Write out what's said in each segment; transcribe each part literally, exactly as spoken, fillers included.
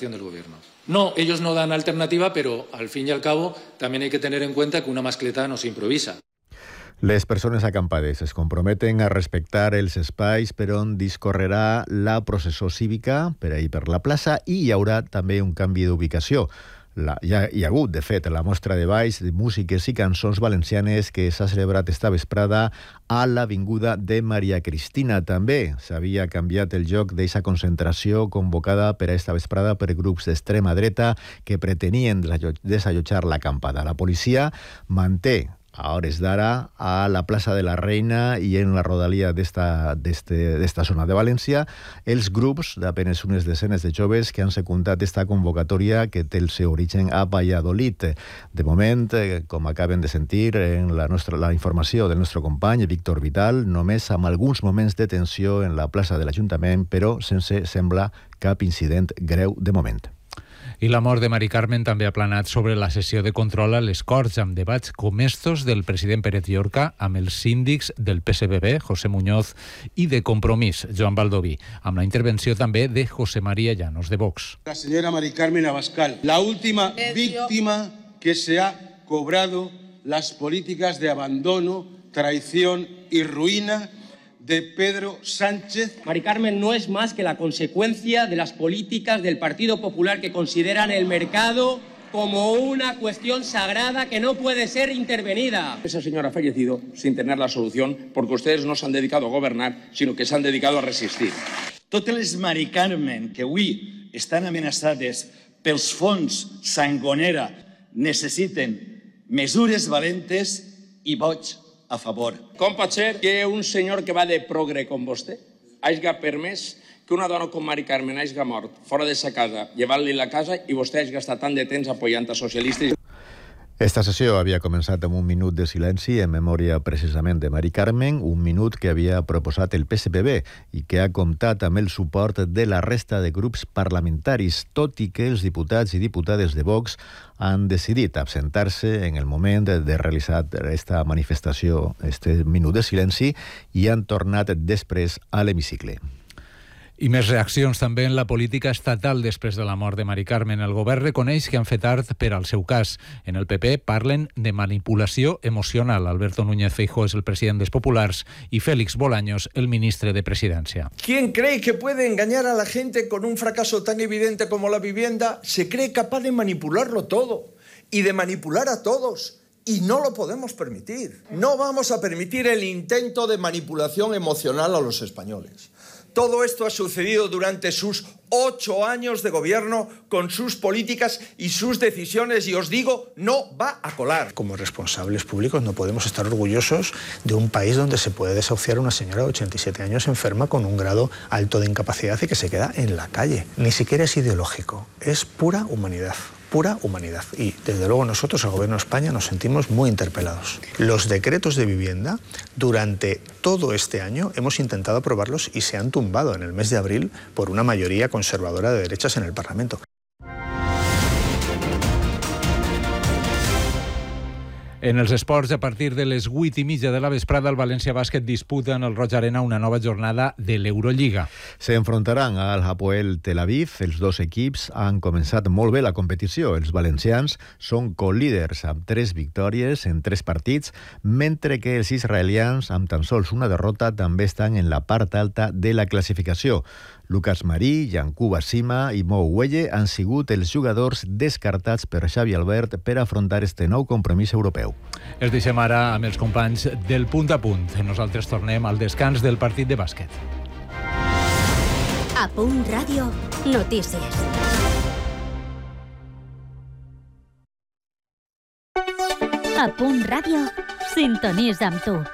acción del Gobierno. No, ellos no dan alternativa, pero al fin y al cabo también hay que tener en cuenta que una mascleta no se improvisa. Les persones acampades es comprometen a respectar els espais per on discorrerà la processó cívica per ahir per la plaça i hi haurà també un canvi d'ubicació. La, hi, ha, hi ha hagut, de fet, la mostra de balls, de músiques i cançons valencianes que s'ha celebrat esta vesprada a l'Avinguda de Maria Cristina. També s'havia canviat el lloc d'eixa concentració convocada per a esta vesprada per grups d'extrema dreta que pretenien desallotjar l'acampada. La policia manté a hores d'ara a la plaça de la Reina i en la rodalia d'esta d'esta zona de València els grups d'apenes unes desenes de joves que han secundat esta convocatòria que té el seu origen a Valladolid. De moment, com acaben de sentir en la, nostra, la informació del nostre company Víctor Vital, només amb alguns moments de tensió en la plaça de l'Ajuntament, però sense sembla cap incident greu de moment. I la mort de Mari Carmen també ha planat sobre la sessió de control a les Corts, amb debats com estos del president Pérez Llorca amb els síndics del P S B B, José Muñoz, i de Compromís, Joan Baldoví, amb la intervenció també de José María Llanos, de Vox. La señora Mari Carmen Abascal, la última víctima que se ha cobrado las políticas de abandono, traición y ruina de Pedro Sánchez. Mari Carmen no es más que la consecuencia de las políticas del Partido Popular que consideran el mercado como una cuestión sagrada que no puede ser intervenida. Esa señora ha fallecido sin tener la solución porque ustedes no se han dedicado a gobernar, sino que se han dedicado a resistir. Totes les Mari Carmen que avui estan amenaçades pels fons Sangonera necessiten mesures valentes i vots a favor. Com pot ser que un senyor que va de progre com vostè hagi permès que una dona com Mari Carmen hagi mort fora de sa casa, llevant-li la casa, i vostè hagi gastat tant de temps apoyant a socialistes? Esta sessió havia començat amb un minut de silenci en memòria precisament de Mari Carmen, un minut que havia proposat el P S B B i que ha comptat amb el suport de la resta de grups parlamentaris, tot i que els diputats i diputades de Vox han decidit absentar-se en el moment de realitzar esta manifestació, este minut de silenci, i han tornat després a l'hemicicle. I més reaccions també en la política estatal després de la mort de Mari Carmen. El govern reconeix que han fet tard per al seu cas. En el P P parlen de manipulació emocional. Alberto Núñez Feijóo és el president dels Populars i Félix Bolaños, el ministre de Presidencia. ¿Quién cree que puede engañar a la gente con un fracaso tan evidente como la vivienda? Se cree capaz de manipularlo todo y de manipular a todos. Y no lo podemos permitir. No vamos a permitir el intento de manipulación emocional a los españoles. Todo esto ha sucedido durante sus ocho años de gobierno con sus políticas y sus decisiones y os digo, no va a colar. Como responsables públicos no podemos estar orgullosos de un país donde se puede desahuciar a una señora de ochenta y siete años enferma con un grado alto de incapacidad y que se queda en la calle. Ni siquiera es ideológico, es pura humanidad. Pura humanidad. Y desde luego nosotros, el Gobierno de España, nos sentimos muy interpelados. Los decretos de vivienda, durante todo este año hemos intentado aprobarlos y se han tumbado en el mes de abril por una mayoría conservadora de derechas en el Parlamento. En els esports, a partir de les vuit i mitja de la vesprada, el València Bàsquet disputa en el Roig Arena una nova jornada de l'Eurolliga. Se enfrontaran al Hapoel Tel Aviv. Els dos equips han començat molt bé la competició. Els valencians són co-líders amb tres victòries en tres partits, mentre que els israelians, amb tan sols una derrota, també estan en la part alta de la classificació. Lucas Marí, Yankuba Sima i Mo Uelle han sigut els jugadors descartats per Xavi Albert per afrontar este nou compromís europeu. Es deixem ara amb els companys del Punt a Punt. Nosaltres tornem al descans del partit de bàsquet. A Punt Ràdio, notícies. A Punt Ràdio, sintonitza amb tu.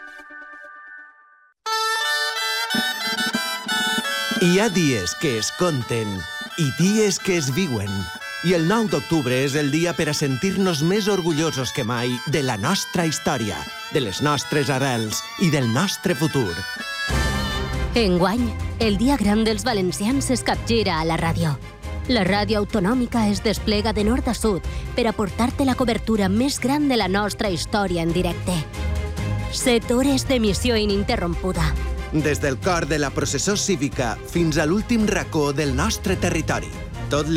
Hi ha dies que es conten i dies que es viuen. I el nou d'octubre és el dia per a sentir-nos més orgullosos que mai de la nostra història, de les nostres arrels i del nostre futur. Enguany, el dia gran dels valencians es capgira a la ràdio. La ràdio autonòmica es desplega de nord a sud per aportar-te la cobertura més gran de la nostra història en directe. Set hores d'emissió ininterrompuda. Des del cor de la processó cívica fins a l'últim racó del nostre territori. Tot